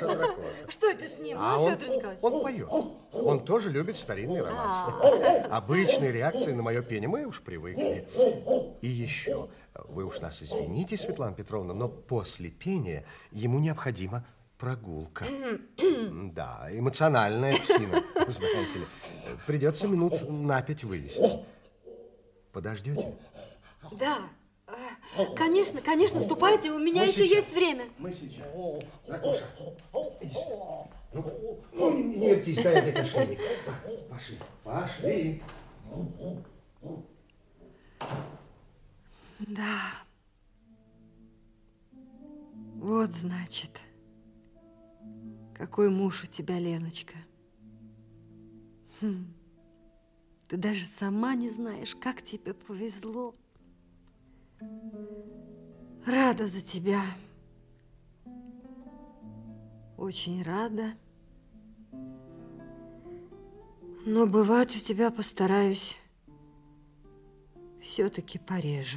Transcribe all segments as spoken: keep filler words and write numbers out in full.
дракоша, дракоша. Что это с ним, а ну, он, Федор Николаевич? Он поет. Он тоже любит старинный романс. Обычные реакции на мое пение. Мы уж привыкли. И еще, вы уж нас извините, Светлана Петровна, но после пения ему необходима прогулка. Да, эмоциональная псина, знаете ли. Придется минут на пять вывести. Подождете? Да. Конечно, конечно, ступайте, у меня мы еще сейчас, есть время. Мы сейчас. Дракоша, иди сюда. Ну, ну не, не вертись, дай опять ошейник. Пошли, пошли. Да. Вот, значит, какой муж у тебя, Леночка. Хм. Ты даже сама не знаешь, как тебе повезло. Рада за тебя. Очень рада. Но бывать у тебя постараюсь все-таки пореже.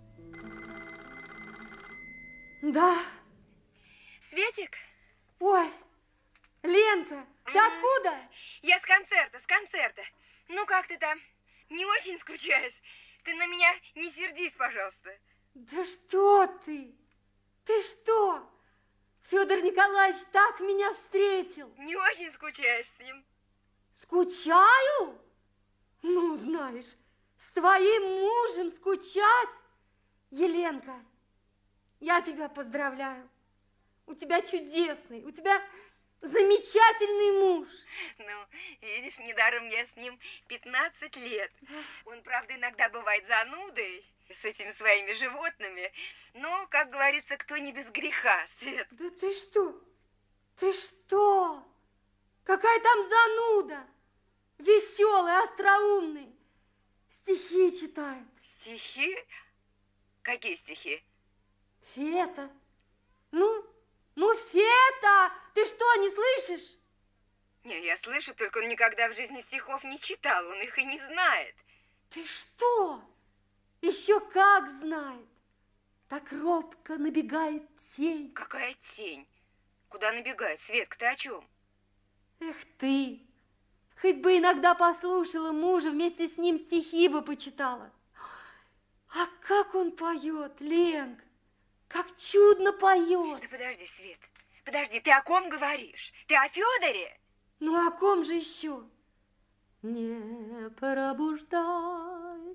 Да. Светик? Ой, Ленка, ты Ага. откуда? Я с концерта, с концерта. Ну, как ты там? Не очень скучаешь? Ты на меня не сердись, пожалуйста. Да что ты? Ты что? Федор Николаевич так меня встретил. Не очень скучаешь с ним? Скучаю? Ну, знаешь, с твоим мужем скучать? Еленка, я тебя поздравляю. У тебя чудесный, у тебя замечательный муж. Ну, видишь, недаром я с ним пятнадцать лет. Он, правда, иногда бывает занудой с этими своими животными. Но, как говорится, кто не без греха, Свет. Да ты что? Ты что? Какая там зануда? Веселый, остроумный. Стихи читает. Стихи? Какие стихи? Фета. Ну, ну, Фета, ты что, не слышишь? Не, я слышу, только он никогда в жизни стихов не читал, он их и не знает. Ты что? Еще как знает. Так робко набегает тень. Какая тень? Куда набегает? Светка, ты о чем? Эх ты, хоть бы иногда послушала мужа, вместе с ним стихи бы почитала. А как он поет, Ленка, как чудно поет. Да подожди, Свет, подожди, ты о ком говоришь? Ты о Федоре? Ну, о ком же еще? Не пробуждай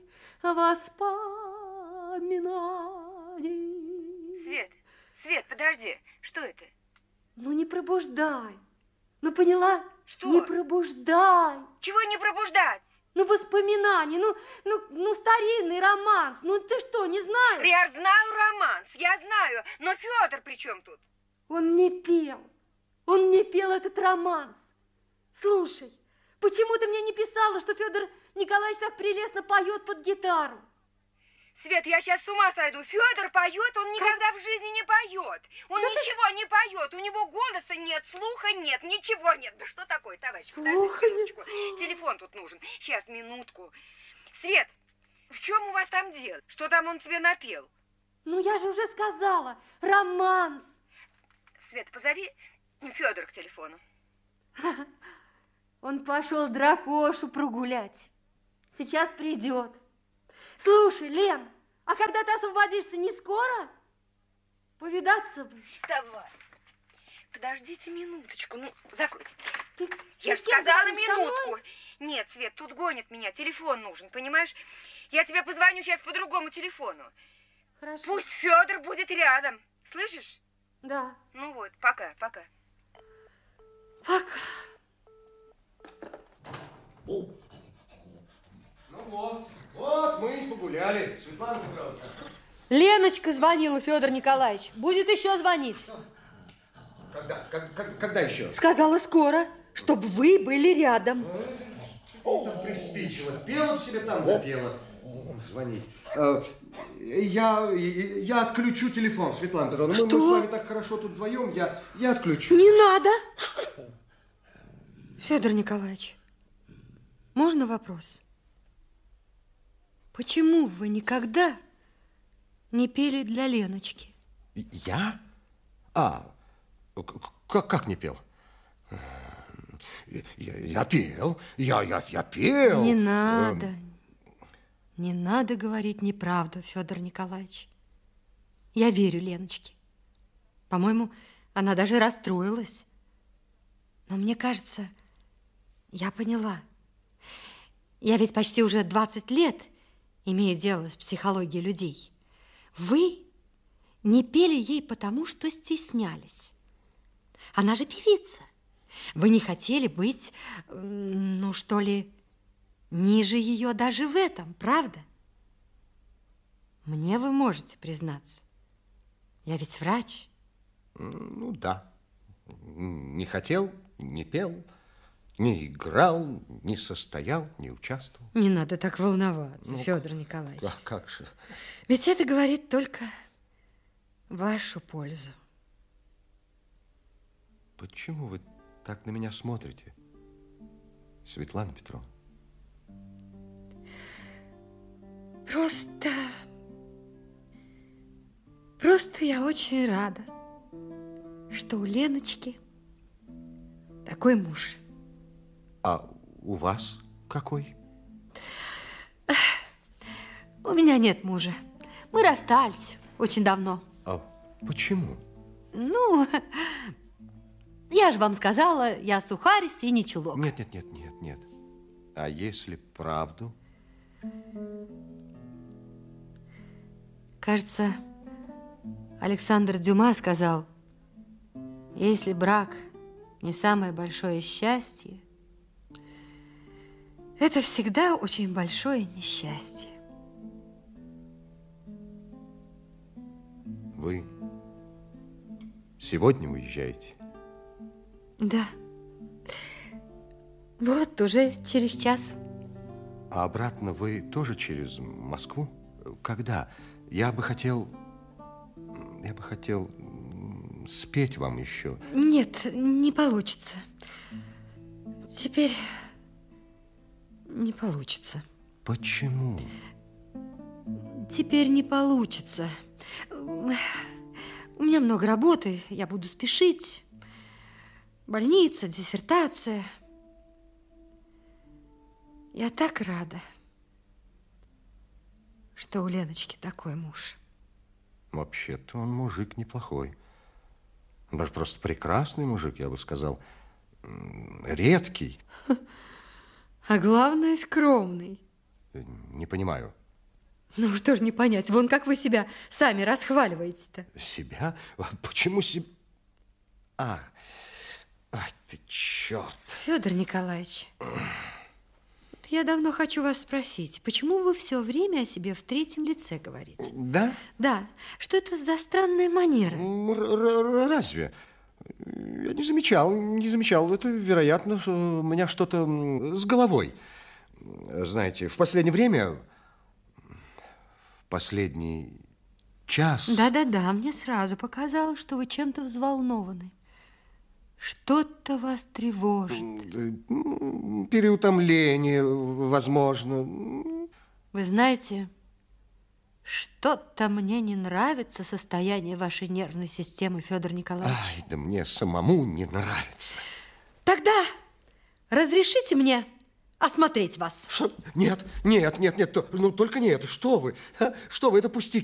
воспоминаний. Свет, Свет, подожди, что это? Ну, не пробуждай. Ну, поняла? Что? Не пробуждай. Чего не пробуждать? Ну, воспоминания, ну, ну, ну, старинный романс. Ну, ты что, не знаешь? Я знаю романс, я знаю, но Федор при чем тут? Он не пел. Он не пел этот романс. Слушай, почему ты мне не писала, что Федор Николаевич так прелестно поет под гитару? Свет, я сейчас с ума сойду. Федор поет, он никогда в жизни не поет. Он Да ничего ты... не поет. У него голоса нет, слуха нет, ничего нет. Да что такое, товарищ? Слуха нет. Телефон тут нужен. Сейчас, минутку. Свет, в чем у вас там дело? Что там он тебе напел? Ну, я же уже сказала. Романс. Свет, позови Федора к телефону. Он пошел дракошу прогулять. Сейчас придет. Слушай, Лен, а когда ты освободишься, не скоро? Повидаться бы. Давай. Подождите минуточку, ну, закройте. Ты, Я ты же сказала говоришь, со минутку. мной? Нет, Свет, тут гонит меня, телефон нужен, понимаешь? Я тебе позвоню сейчас по другому телефону. Хорошо. Пусть Федор будет рядом, слышишь? Да. Ну вот, пока, пока. Пока. Ну вот, вот мы и погуляли, Светлана Петровна. Леночка звонила, Федор Николаевич. Будет еще звонить. Когда? Как, как, когда еще? Сказала скоро, чтобы вы были рядом. Что там приспичило? Пела б себе там, запела. Звонить. Я, я отключу телефон, Светлана Петровна. Мы, мы с вами так хорошо тут вдвоем, я, я отключу. Не надо. Федор Николаевич, можно вопрос? Почему вы никогда не пели для Леночки? Я? А, Как, как не пел? Я, я пел, я, я, я пел. Не надо, не надо говорить неправду, Федор Николаевич. Я верю Леночке. По-моему, она даже расстроилась. Но мне кажется, я поняла. Я ведь почти уже двадцать лет имею дело с психологией людей. Вы не пели ей потому, что стеснялись. Она же певица. Вы не хотели быть, ну что ли, ниже ее даже в этом, правда? Мне вы можете признаться. Я ведь врач. Ну да. Не хотел, не пел, не играл, не состоял, не участвовал. Не надо так волноваться, ну, Федор Николаевич. А как же? Ведь это говорит только в вашу пользу. Почему вы так на меня смотрите, Светлана Петровна? Просто... Просто я очень рада, что у Леночки такой муж. А у вас какой? У меня нет мужа. Мы расстались очень давно. А почему? Ну, я же вам сказала, я сухарь, синий чулок. Нет, нет, нет, нет, нет. А если правду? Кажется, Александр Дюма сказал, если брак не самое большое счастье, это всегда очень большое несчастье. Вы сегодня уезжаете? Да. Вот уже через час. А обратно вы тоже через Москву? Когда? Я бы хотел... Я бы хотел спеть вам еще. Нет, не получится. Теперь не получится. Почему? Теперь не получится. У меня много работы, я буду спешить. Больница, диссертация. Я так рада, что у Леночки такой муж. Вообще-то он мужик неплохой. Даже просто прекрасный мужик, я бы сказал. Редкий. А главное, скромный. Не понимаю. Ну, что ж не понять, вон как вы себя сами расхваливаете-то. Себя? Почему себя? А, ай ты черт. Федор Николаевич, я давно хочу вас спросить, почему вы все время о себе в третьем лице говорите? Да? Да. Что это за странная манера? Разве? Я не замечал, не замечал. Это, вероятно, что у меня что-то с головой. Знаете, в последнее время, в последний час... Да-да-да, мне сразу показалось, что вы чем-то взволнованы. Что-то вас тревожит. Переутомление, возможно. Вы знаете, что-то мне не нравится состояние вашей нервной системы, Федор Николаевич. Ай, да мне самому не нравится. Тогда разрешите мне осмотреть вас. Что? Нет, нет, нет, нет, ну только не это. Что вы? Что вы, это пустяки.